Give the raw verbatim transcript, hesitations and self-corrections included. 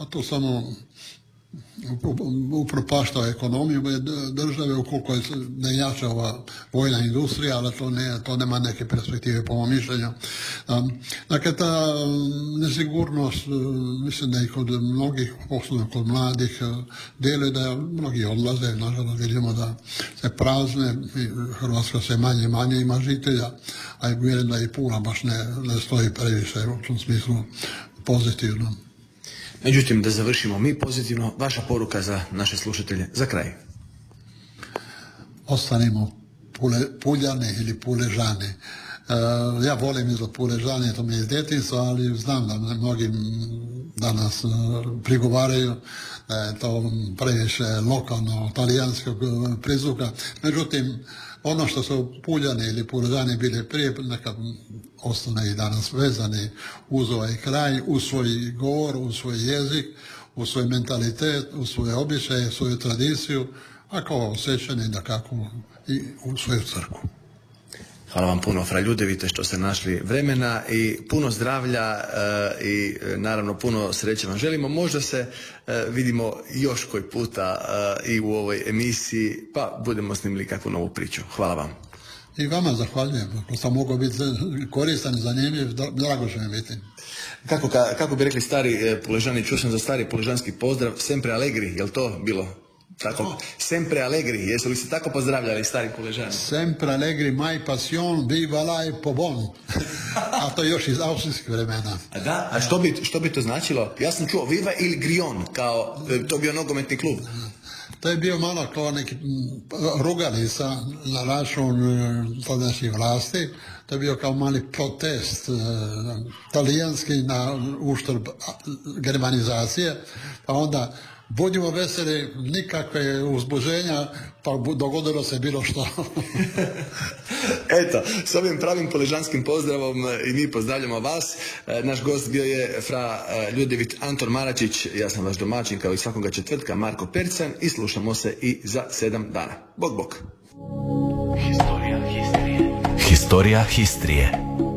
a to samo upropaštava ekonomiju države ukoliko ne jača ova vojna industrija, ali to, ne, to nema neke perspektive po mom mišljenju. Dakle, ta nesigurnost, mislim da i kod mnogih, posebno kod mladih, djeluje da mnogi odlaze, nažalost vidimo da se prazne, Hrvatska se manje manje ima žitelja, a je vjerujem da i Pula baš ne, ne stoji previše u tom smislu pozitivno. Međutim, da završimo mi pozitivno, vaša poruka za naše slušatelje za kraj. Ostanimo pule, puljani ili puležani. E, ja volim izgled puležani, to mi je iz djetinjstva, ali znam da mnogi danas prigovaraju da je to previše lokalno, talijanskog prizvuka. Međutim, ono što su Puljani ili Puležani bili prije, nekad ostane i danas vezani uz ovaj kraj, uz svoj govor, uz svoj jezik, uz svoj mentalitet, uz svoje običaje, svoju tradiciju, a kao osjećani da kako i u svoju crkvu. Hvala vam puno, fra Ljudevite, što ste našli vremena i puno zdravlja e, i naravno puno sreće vam želimo. Možda se e, vidimo još koji puta e, i u ovoj emisiji, pa budemo snimili kakvu novu priču. Hvala vam. I vama zahvaljujem. Ako sam mogao biti koristan i zanimljiv, drago će mi biti. Kako, ka, kako bi rekli stari e, Puležani, čuo sam za stari puležanski pozdrav, sempre allegri, je li to bilo? Tako, oh. Sempre allegri, jesu li se tako pozdravljali stari Puležani? Sempre allegri, mai passion, viva la e pobon. A to je još iz austrijskih vremena. A da? A što bi, što bi to značilo? Ja sam čuo viva il grion, kao to bio nogometni klub. To je bio malo kao neki rugalica na račun tadašnjih vlasti. To je bio kao mali protest uh, talijanski na uštrb germanizacije. Pa onda budimo veseli, nikakve uzbuženja, pa dogodilo se bilo što. Eto, s ovim pravim puležanskim pozdravom i mi pozdravljamo vas. Naš gost bio je fra Ljudevit Anton Maračić, ja sam vaš domaćin kao i svakoga četvrtka Marko Percan i slušamo se i za sedam dana. Bog, bog. Historija Histrije. Historija Histrije.